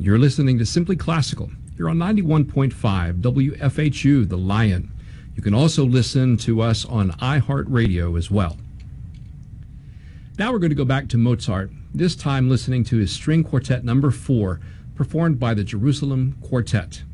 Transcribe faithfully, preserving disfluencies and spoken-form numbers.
You're listening to Simply Classical. You're on ninety-one point five W F H U, The Lion. You can also listen to us on iHeartRadio as well. Now we're going to go back to Mozart, this time listening to his String Quartet number four, performed by the Jerusalem Quartet.